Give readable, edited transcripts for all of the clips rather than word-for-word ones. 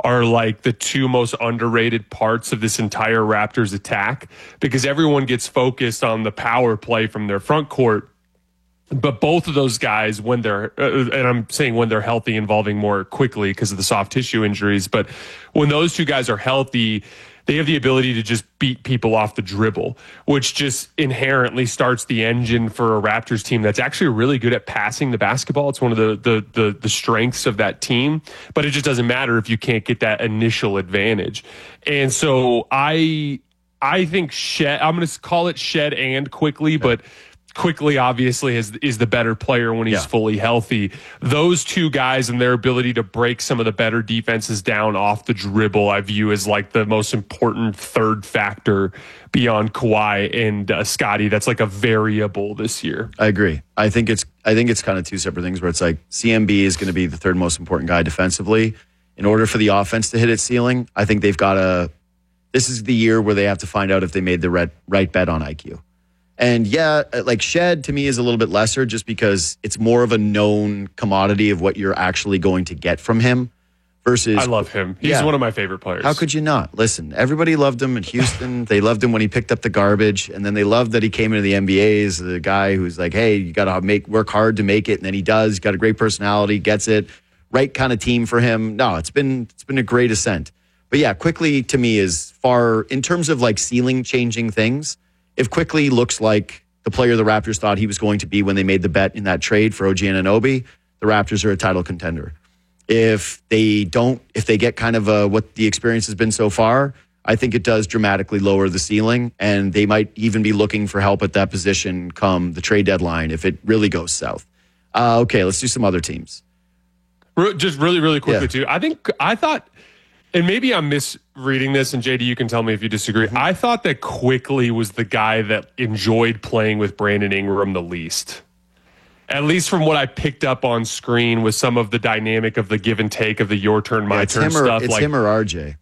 are like the two most underrated parts of this entire Raptors attack, because everyone gets focused on the power play from their front court. But both of those guys, when they're, and I'm saying when they're healthy, involving more quickly because of the soft tissue injuries, but when those two guys are healthy, they have the ability to just beat people off the dribble, which just inherently starts the engine for a Raptors team that's actually really good at passing the basketball. It's one of the strengths of that team, but it just doesn't matter if you can't get that initial advantage. And so I think Shed, I'm going to call it Shed and Quickly, but Quickly obviously is the better player when he's fully healthy. Those two guys and their ability to break some of the better defenses down off the dribble, I view as like the most important third factor beyond Kawhi and Scotty. That's like a variable this year. I agree. I think it's kind of two separate things where it's like CMB is going to be the third most important guy defensively. In order for the offense to hit its ceiling, I think they've got to. This is the year where they have to find out if they made the right bet on IQ. And yeah, like Shed to me is a little bit lesser just because it's more of a known commodity of what you're actually going to get from him versus... I love him. He's one of my favorite players. How could you not? Listen, everybody loved him in Houston. They loved him when he picked up the garbage. And then they loved that he came into the NBA as the guy who's like, hey, you got to work hard to make it. And then he does. He's got a great personality, gets it. Right kind of team for him. No, it's been a great ascent. But yeah, Quickly to me is far, in terms of like ceiling changing things, if Quickly looks like the player the Raptors thought he was going to be when they made the bet in that trade for OG Anunoby, the Raptors are a title contender. If they get kind of what the experience has been so far, I think it does dramatically lower the ceiling, and they might even be looking for help at that position come the trade deadline if it really goes south. Okay, let's do some other teams. Just really, really quickly, too. I thought, and maybe I'm misreading this, and JD, you can tell me if you disagree. Mm-hmm. I thought that Quickly was the guy that enjoyed playing with Brandon Ingram the least. At least from what I picked up on screen with some of the dynamic of the give and take of the your turn, my turn stuff. It's him or RJ.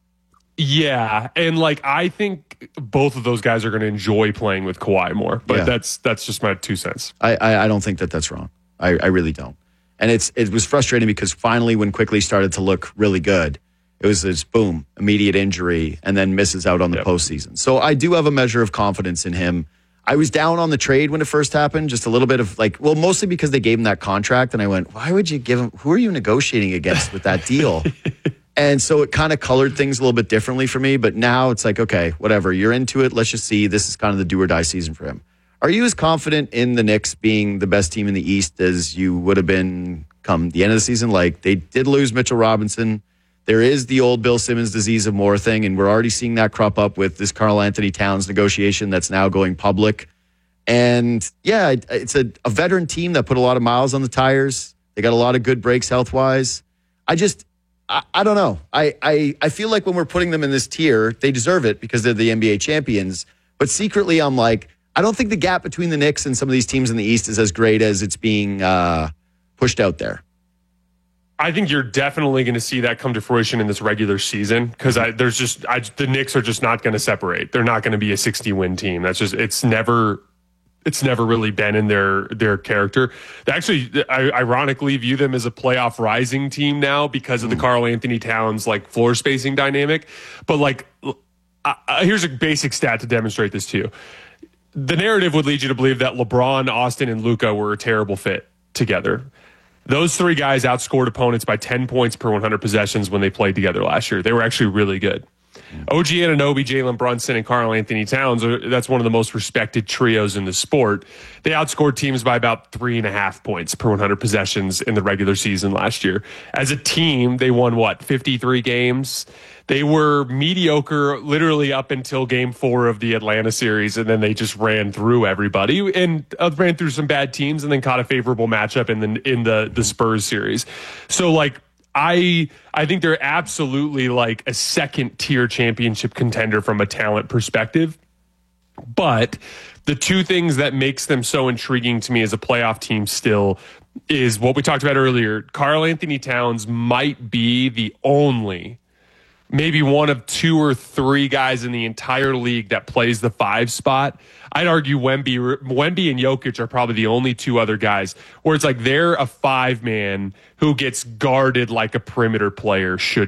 Yeah, and like I think both of those guys are going to enjoy playing with Kawhi more, but that's just my 2 cents. I don't think that's wrong. I really don't. And it was frustrating because finally when Quickly started to look really good, it was this boom, immediate injury, and then misses out on the postseason. So I do have a measure of confidence in him. I was down on the trade when it first happened, just a little bit of mostly because they gave him that contract, and I went, why would you give him, who are you negotiating against with that deal? And so it kind of colored things a little bit differently for me, but now it's like, okay, whatever, you're into it, let's just see, this is kind of the do or die season for him. Are you as confident in the Knicks being the best team in the East as you would have been come the end of the season? Like, they did lose Mitchell Robinson. There is the old Bill Simmons disease of more thing, and we're already seeing that crop up with this Karl Anthony Towns negotiation that's now going public. And yeah, it's a veteran team that put a lot of miles on the tires. They got a lot of good breaks health-wise. I don't know. I feel like when we're putting them in this tier, they deserve it because they're the NBA champions. But secretly, I'm like, I don't think the gap between the Knicks and some of these teams in the East is as great as it's being pushed out there. I think you're definitely going to see that come to fruition in this regular season because the Knicks are just not going to separate. They're not going to be a 60-win team. That's just it's never really been in their character. They actually, I ironically view them as a playoff rising team now because of the Karl Anthony Towns like floor spacing dynamic. But like, here's a basic stat to demonstrate this to you. The narrative would lead you to believe that LeBron, Austin, and Luka were a terrible fit together. Those three guys outscored opponents by 10 points per 100 possessions when they played together last year. They were actually really good. OG Anunoby, Jalen Brunson, and Karl Anthony Towns, that's one of the most respected trios in the sport. They outscored teams by about 3.5 points per 100 possessions in the regular season last year. As a team, they won, 53 games? They were mediocre literally up until game 4 of the Atlanta series, and then they just ran through everybody and ran through some bad teams and then caught a favorable matchup in the Spurs series. So, like, I think they're absolutely like a second-tier championship contender from a talent perspective. But the two things that makes them so intriguing to me as a playoff team still is what we talked about earlier. Karl Anthony Towns might be the only, maybe one of 2 or 3 guys in the entire league that plays the 5 spot. I'd argue Wemby and Jokic are probably the only 2 other guys where it's like they're a 5-man who gets guarded like a perimeter player should